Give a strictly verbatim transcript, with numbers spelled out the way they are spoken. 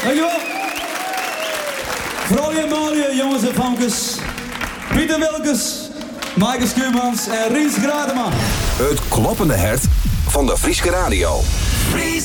Dankjewel. Vrolie en Malie, jongens en famkes. Pieter Wilkes, Maaike Schuurmans en Ries Gradema. Het kloppende hert van de Frieske Radio.